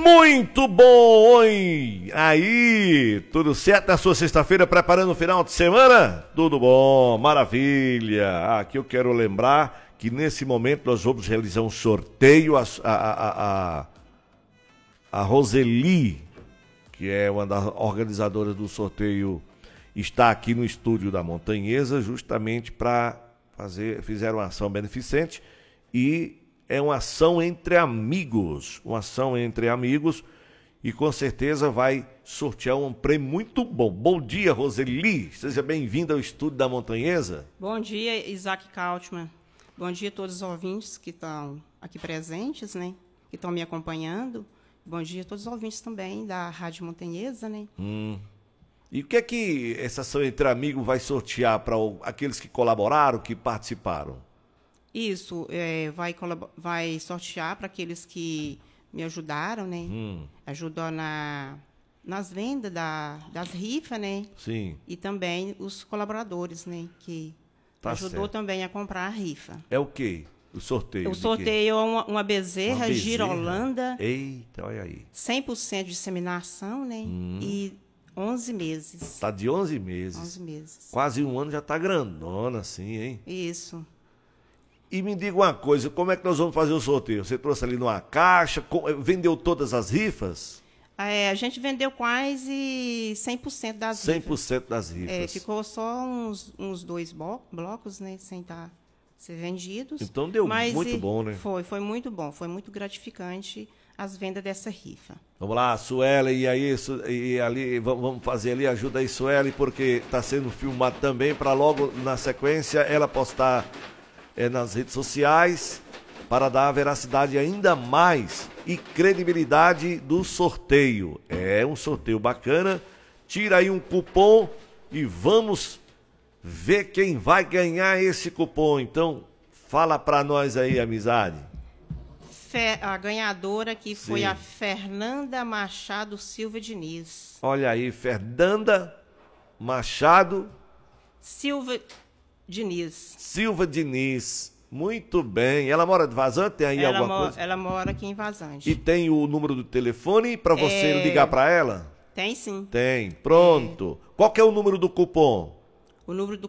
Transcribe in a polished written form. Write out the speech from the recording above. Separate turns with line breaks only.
Muito bom! Oi! Aí, tudo certo na sua sexta-feira, preparando o final de semana? Tudo bom, maravilha! Aqui eu quero lembrar que nesse momento nós vamos realizar um sorteio. A Roseli, que é uma das organizadoras do sorteio, está aqui no estúdio da Montanhesa justamente para fizeram uma ação beneficente e é uma ação entre amigos, e com certeza vai sortear um prêmio muito bom. Bom dia, Roseli, seja bem-vinda ao estúdio da Montanhesa.
Bom dia, Isaac Kautmann. Bom dia a todos os ouvintes que estão aqui presentes, né? Que estão me acompanhando. Bom dia a todos os ouvintes também da Rádio Montanhesa, né?
E o que é que essa ação entre amigos vai sortear para aqueles que colaboraram, que participaram?
Isso, vai sortear para aqueles que me ajudaram, né? Ajudou nas vendas das rifas, né?
Sim.
E também os colaboradores, né? Que ajudou
certo.
Também a comprar a rifa.
É o quê? O sorteio?
O sorteio é uma bezerra girolanda.
Eita, olha aí.
100% de inseminação, né? E 11 meses.
Tá de 11 meses.
11 meses.
Quase um ano já tá grandona assim, hein?
Isso.
E me diga uma coisa, como é que nós vamos fazer o sorteio? Você trouxe ali numa caixa, vendeu todas as rifas?
A gente vendeu quase 100% das rifas.
100% das rifas.
Ficou só uns 2 blocos, né? Sem ser vendidos.
Então deu muito bom, né?
Foi muito bom. Foi muito gratificante as vendas dessa rifa.
Vamos lá, Sueli, e ali, vamos fazer ali, ajuda aí, Sueli, porque está sendo filmado também, para logo na sequência ela postar nas redes sociais, para dar veracidade ainda mais e credibilidade do sorteio. É um sorteio bacana, tira aí um cupom e vamos ver quem vai ganhar esse cupom. Então, fala para nós aí, amizade.
A ganhadora aqui foi a Fernanda Machado Silva Diniz.
Olha aí, Fernanda Machado
Silva
Diniz. Muito bem. Ela mora de Vazante? Tem aí alguma coisa?
Ela mora aqui em Vazante.
E tem o número do telefone para você ligar para ela?
Tem sim.
Tem. Pronto. Qual que é o número do cupom?
O número do